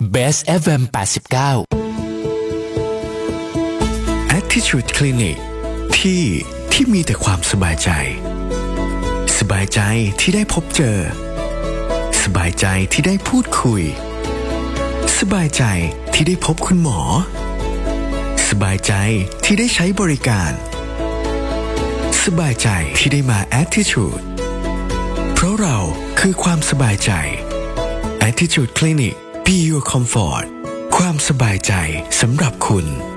Best FM 89 Attitude Clinic ที่มีแต่ความสบายใจสบายใจที่ได้พบเจอสบายใจที่ได้พูดคุยสบายใจที่ได้พบคุณหมอสบายใจที่ได้ใช้บริการสบายใจที่ได้มา Attitude เพราะเราคือความสบายใจ Attitude Clinic Be Your Comfort ความสบายใจสำหรับคุณ